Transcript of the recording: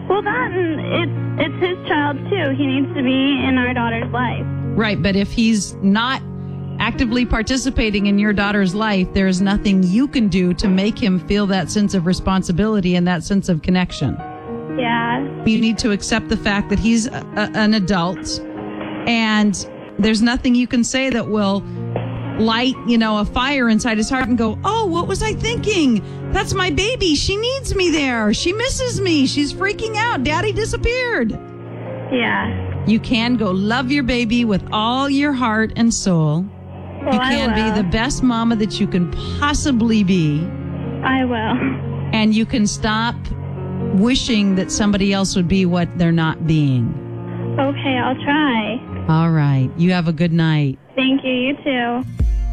Well, that and it's his child, too. He needs to be in our daughter's life. Right, but if he's not actively participating in your daughter's life, there is nothing you can do to make him feel that sense of responsibility and that sense of connection. Yeah. You need to accept the fact that he's an adult, and there's nothing you can say that will light, a fire inside his heart and go, oh, what was I thinking? That's my baby. She needs me there. She misses me. She's freaking out. Daddy disappeared. Yeah. You can go love your baby with all your heart and soul. Well, you can be the best mama that you can possibly be. I will. And you can stop wishing that somebody else would be what they're not being. Okay, I'll try. All right. You have a good night. Thank you. You too.